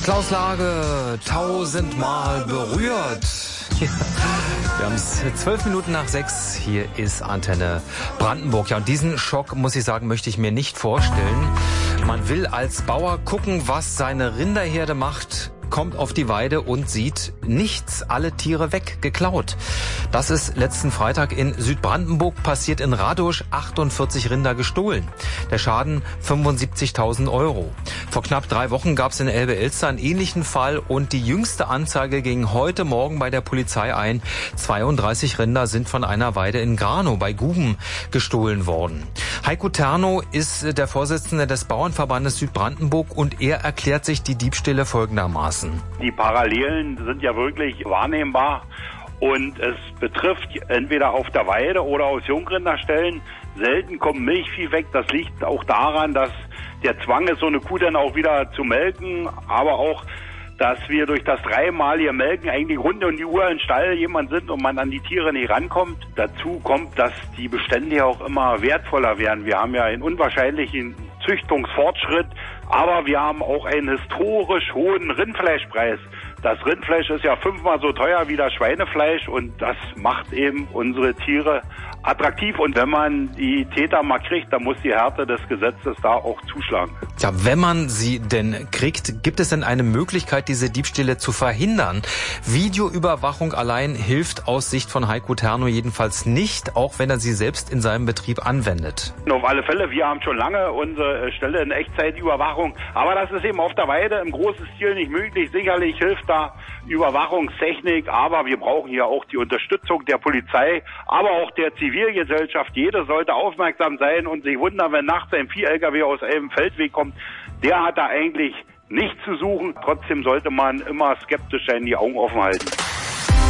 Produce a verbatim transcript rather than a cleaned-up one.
Klaus Lage, tausendmal berührt. Ja. Wir haben es zwölf Minuten nach sechs. Hier ist Antenne Brandenburg. Ja, und diesen Schock, muss ich sagen, möchte ich mir nicht vorstellen. Man will als Bauer gucken, was seine Rinderherde macht, kommt auf die Weide und sieht nichts, alle Tiere weg, geklaut. Das ist letzten Freitag in Südbrandenburg passiert, in Radosch, achtundvierzig Rinder gestohlen. Der Schaden fünfundsiebzigtausend Euro. Vor knapp drei Wochen gab es in Elbe-Elster einen ähnlichen Fall und die jüngste Anzeige ging heute Morgen bei der Polizei ein. zweiunddreißig Rinder sind von einer Weide in Granow bei Guben gestohlen worden. Heiko Ternow ist der Vorsitzende des Bauernverbandes Südbrandenburg und er erklärt sich die Diebstähle folgendermaßen. Die Parallelen sind ja wirklich wahrnehmbar und es betrifft entweder auf der Weide oder aus Jungrinderstellen. Selten kommt Milchvieh weg. Das liegt auch daran, dass der Zwang ist, so eine Kuh dann auch wieder zu melken, aber auch, dass wir durch das dreimalige Melken eigentlich rund um die Uhr im Stall jemand sind und man an die Tiere nicht rankommt. Dazu kommt, dass die Bestände ja auch immer wertvoller werden. Wir haben ja einen unwahrscheinlichen Züchtungsfortschritt, aber wir haben auch einen historisch hohen Rindfleischpreis. Das Rindfleisch ist ja fünfmal so teuer wie das Schweinefleisch und das macht eben unsere Tiere attraktiv. Und wenn man die Täter mal kriegt, dann muss die Härte des Gesetzes da auch zuschlagen. Ja, wenn man sie denn kriegt, gibt es denn eine Möglichkeit, diese Diebstähle zu verhindern? Videoüberwachung allein hilft aus Sicht von Heiko Ternow jedenfalls nicht, auch wenn er sie selbst in seinem Betrieb anwendet. Auf alle Fälle, wir haben schon lange unsere Stelle in Echtzeitüberwachung, aber das ist eben auf der Weide im großen Stil nicht möglich. Sicherlich hilft da Überwachungstechnik, aber wir brauchen hier auch die Unterstützung der Polizei, aber auch der Zivilgesellschaft. Jeder sollte aufmerksam sein und sich wundern, wenn nachts ein Vieh-L K W aus einem Feldweg kommt. Der hat da eigentlich nichts zu suchen. Trotzdem sollte man immer skeptisch sein, die Augen offen halten.